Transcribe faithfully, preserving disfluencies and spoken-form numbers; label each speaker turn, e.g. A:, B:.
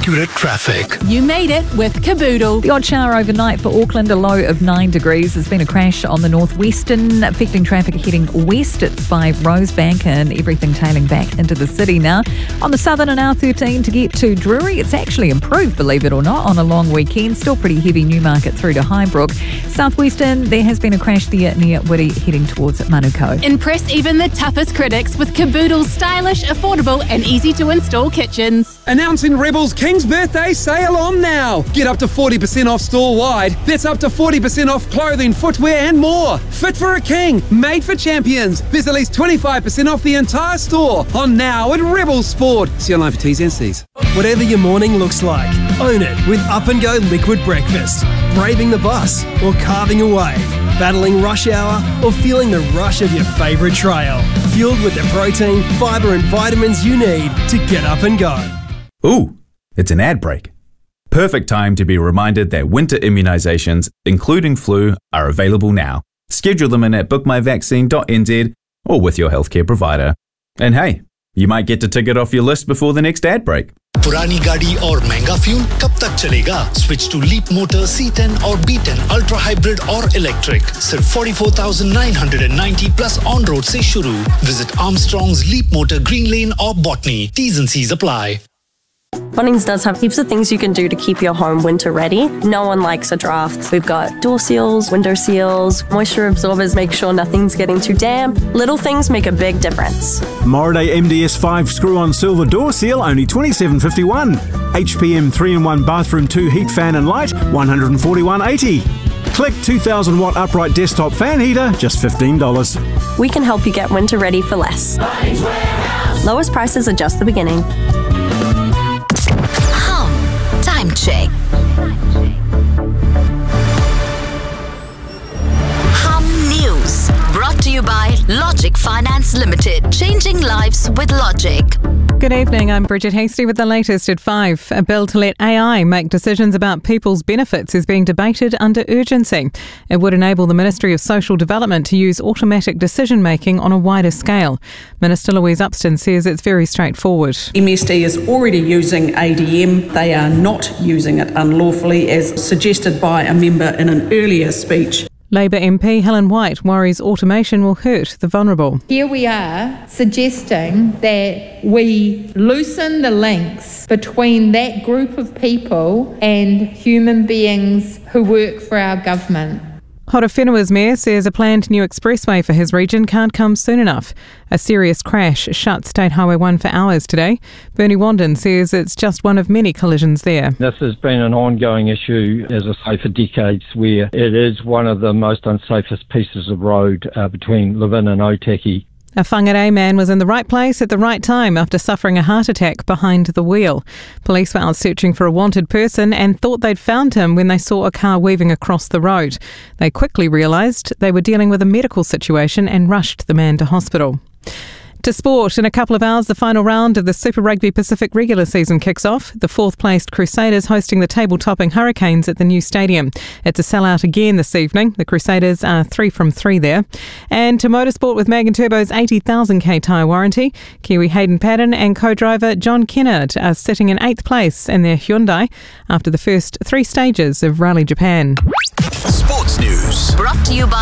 A: accurate traffic.
B: You made it with Caboodle.
C: The odd shower overnight for Auckland, a low of nine degrees. There's been a crash on the northwestern, affecting traffic heading west. It's by Rosebank and everything tailing back into the city now. On the southern and R thirteen to get to Drury, it's actually improved, believe it or not, on a long weekend. Still pretty heavy Newmarket through to Highbrook. Southwestern, there has been a crash there near Whitty heading towards Manukau.
B: Impress even the toughest critics with Caboodle's stylish, affordable and easy to install kitchens.
D: Announcing Rebel's King's Birthday sale on now. Get up to forty percent off store-wide. That's up to forty percent off clothing, footwear and more. Fit for a king, made for champions. There's at least twenty-five percent off the entire store on now at Rebel Sport. See online for T's and C's.
E: Whatever your morning looks like, own it with Up and Go Liquid Breakfast. Braving the bus or carving a wave, battling rush hour or feeling the rush of your favourite trail. Fueled with the protein, fibre and vitamins you need to get up and go.
F: Ooh, it's an ad break. Perfect time to be reminded that winter immunisations, including flu, are available now. Schedule them in at book my vaccine dot n z or with your healthcare provider. And hey, you might get to tick it off your list before the next ad break.
A: पुरानी गाड़ी और महंगा fuel कब तक चलेगा? Switch to Leap Motor C ten or B ten Ultra Hybrid or Electric. सिर्फ forty-four thousand nine hundred ninety plus on road से शुरू. Visit Armstrong's Leap Motor Green Lane or Botany. T's and C's apply.
G: Bunnings does have heaps of things you can do to keep your home winter ready. No one likes a draft. We've got door seals, window seals, moisture absorbers make sure nothing's getting too damp. Little things make a big difference.
H: Moraday M D S five screw-on silver door seal, only twenty-seven fifty-one. H P M three in one bathroom two heat fan and light, one hundred forty-one eighty. Click two thousand watt upright desktop fan heater, just fifteen dollars.
G: We can help you get winter ready for less. Lowest prices are just the beginning.
I: Time check. Hum News. Brought to you by Logic Finance Limited. Changing lives with Logic.
C: Good evening, I'm Bridget Hasty with the latest at five. A bill to let A I make decisions about people's benefits is being debated under urgency. It would enable the Ministry of Social Development to use automatic decision-making on a wider scale. Minister Louise Upston says it's very straightforward.
J: M S D is already using A D M. They are not using it unlawfully, as suggested by a member in an earlier speech.
C: Labour M P Helen White worries automation will hurt the vulnerable.
K: Here we are suggesting that we loosen the links between that group of people and human beings who work for our government.
C: Horowhenua's mayor says a planned new expressway for his region can't come soon enough. A serious crash shut State Highway one for hours today. Bernie Wandin says it's just one of many collisions there.
L: This has been an ongoing issue, as I say, for decades, where it is one of the most unsafest pieces of road uh, between Levin and Otaki.
C: A Whangarei man was in the right place at the right time after suffering a heart attack behind the wheel. Police were out searching for a wanted person and thought they'd found him when they saw a car weaving across the road. They quickly realised they were dealing with a medical situation and rushed the man to hospital. To sport, in a couple of hours, the final round of the Super Rugby Pacific regular season kicks off. The fourth-placed Crusaders hosting the table-topping Hurricanes at the new stadium. It's a sellout again this evening. The Crusaders are three from three there. And to motorsport with Mag and Turbo's eighty thousand k tyre warranty, Kiwi Hayden Paddon and co-driver John Kennard are sitting in eighth place in their Hyundai after the first three stages of Rally Japan.
A: Sports News.
I: Brought to you by